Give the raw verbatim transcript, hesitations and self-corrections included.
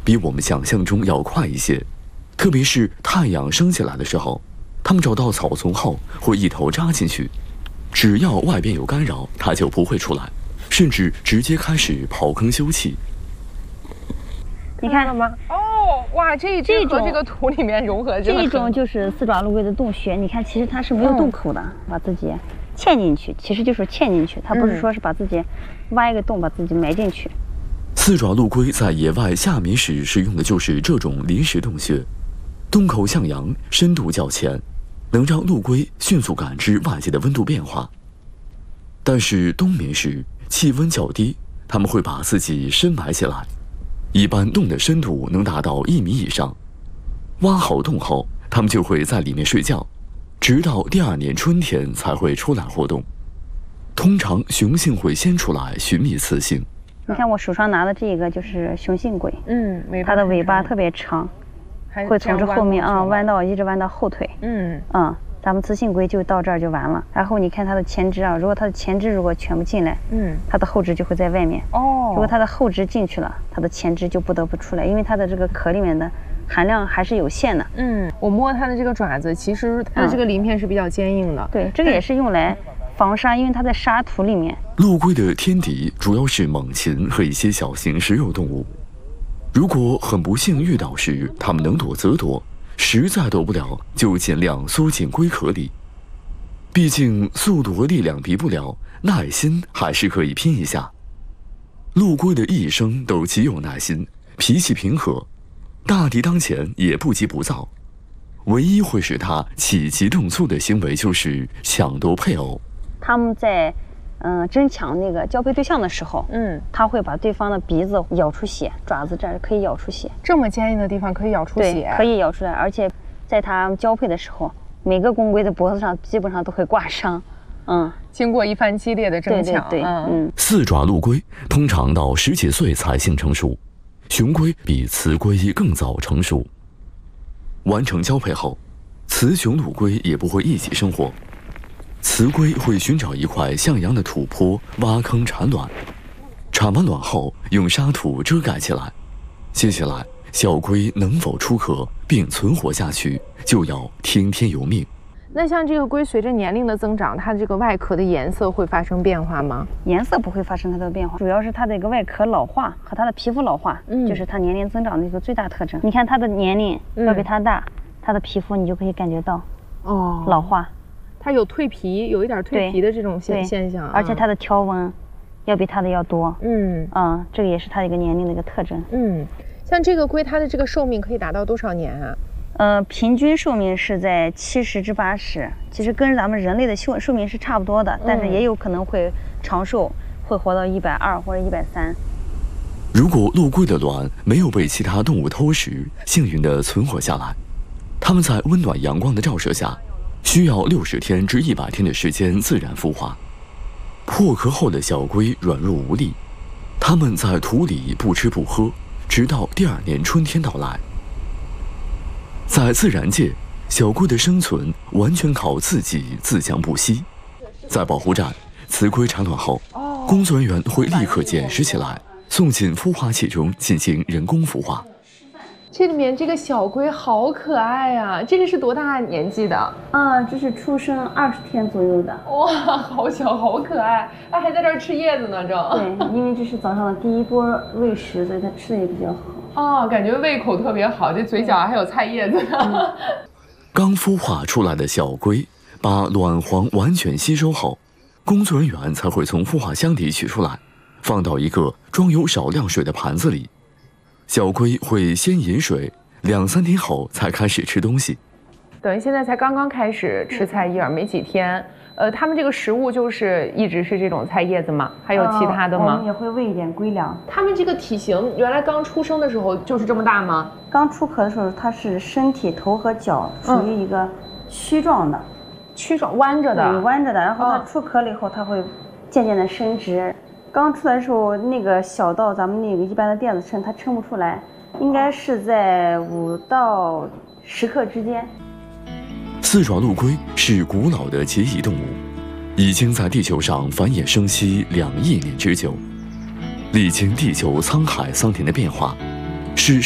比我们想象中要快一些，特别是太阳升起来的时候，它们找到草丛后会一头扎进去，只要外边有干扰，它就不会出来，甚至直接开始刨坑休憩。 你看了吗？哦，哇，这一只和这个土里面融合真的很。 这种就是四爪陆龟的洞穴，你看其实它是没有洞口的，嗯、把自己嵌进去，其实就是嵌进去，它不是说是把自己挖一个洞把自己埋进去。 四爪陆龟在野外夏眠时使用的就是这种临时洞穴，洞口向阳，深度较浅，能让陆龟迅速感知外界的温度变化。但是冬眠时气温较低，它们会把自己深埋起来，一般洞的深度能达到一米以上。挖好洞后，它们就会在里面睡觉，直到第二年春天才会出来活动。通常雄性会先出来寻觅雌性。 你看我手上拿的这个就是雄性龟， 嗯， 它的尾巴特别长，会从这后面啊、嗯、弯到一直弯到后腿， 嗯嗯，咱们雌性龟就到这儿就完了。然后你看它的前肢啊，如果它的前肢如果全部进来， 嗯， 它的后肢就会在外面。 哦， 如果它的后肢进去了，它的前肢就不得不出来，因为它的这个壳里面的含量还是有限的。 嗯，我摸它的这个爪子，其实它的这个鳞片是比较坚硬的。 嗯、对，这个也是用来防沙，因为它在沙土里面。 陆龟的天敌主要是猛禽和一些小型食肉动物。如果很不幸遇到时，它们能躲则躲，实在躲不了就尽量缩进龟壳里。毕竟速度和力量比不了，耐心还是可以拼一下。陆龟的一生都极有耐心，脾气平和，大敌当前也不急不躁。唯一会使它起急动粗的行为就是抢夺配偶。 他们在嗯、呃、争抢那个交配对象的时候， 嗯，他会把对方的鼻子咬出血，爪子这儿可以咬出血。 这么坚硬的地方可以咬出血？ 对，可以咬出来。而且在它交配的时候，每个公龟的脖子上基本上都会挂伤。嗯， 经过一番激烈的争抢， 对对对，嗯。 四爪陆龟通常到十几岁才性成熟，雄龟比雌龟更早成熟。完成交配后，雌雄陆龟也不会一起生活。雌龟会寻找一块向阳的土坡，挖坑产卵，产完卵后用沙土遮盖起来。接下来，小龟能否出壳并存活下去，就要听天由命。 那像这个龟随着年龄的增长，它这个外壳的颜色会发生变化吗？ 颜色不会发生它的变化，主要是它的一个外壳老化和它的皮肤老化，嗯，就是它年龄增长的一个最大特征。你看它的年龄要比它大，嗯、它的皮肤你就可以感觉到哦老化。 它有蜕皮，有一点蜕皮的这种现现象， 而且它的条纹要比它的要多。 嗯嗯，这个也是它的一个年龄的一个特征。 嗯，像这个龟，它的这个寿命可以达到多少年啊？ 呃，平均寿命是在七十至八十，其实跟咱们人类的寿寿命是差不多的，但是也有可能会长寿，会活到一百二或者一百三。 如果陆龟的卵没有被其他动物偷食，幸运地存活下来，它们在温暖阳光的照射下，需要六十天至一百天的时间自然孵化。破壳后的小龟软弱无力，它们在土里不吃不喝，直到第二年春天到来。在自然界，小龟的生存完全靠自己自强不息。在保护站，雌龟产卵后，工作人员会立刻捡拾起来，送进孵化器中进行人工孵化。 这里面这个小龟好可爱啊！这个是多大年纪的？ 啊，这是出生二十天左右的。 哇，好小，好可爱！它还在这儿吃叶子呢，正。 对，因为这是早上的第一波喂食，所以它吃的也比较好。 哦，感觉胃口特别好，这嘴角还有菜叶子呢。嗯、 刚孵化出来的小龟，把卵黄完全吸收后，工作人员才会从孵化箱里取出来，放到一个装有少量水的盘子里。小龟会先饮水，两三天后才开始吃东西。 等于现在才刚刚开始吃菜叶，没几天。呃，他们这个食物就是一直是这种菜叶子吗？还有其他的吗？ 呃、我们也会喂一点龟粮。 他们这个体型，原来刚出生的时候就是这么大吗？ 刚出壳的时候，它是身体头和脚属于一个曲状的， 曲状弯着的， 对，弯着的。然后它出壳了以后，它会渐渐的伸直。刚出来的时候，那个小到咱们那个一般的电子秤，它称不出来，应该是在五到十克之间。 四爪陆龟是古老的节蚁动物，已经在地球上繁衍生息两亿年之久，历经地球沧海桑田的变化，是